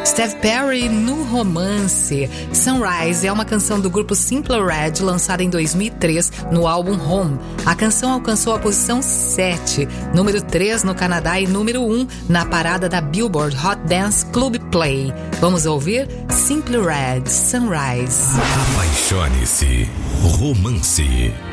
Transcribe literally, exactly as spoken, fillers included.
Steve Perry no Romance. Sunrise é uma canção do grupo Simply Red, lançada em dois mil e três no álbum Home. A canção alcançou a posição sete, número três no Canadá e número um na parada da Billboard Hot Dance Club Play. Vamos ouvir Simply Red, Sunrise. Apaixone-se. Romance.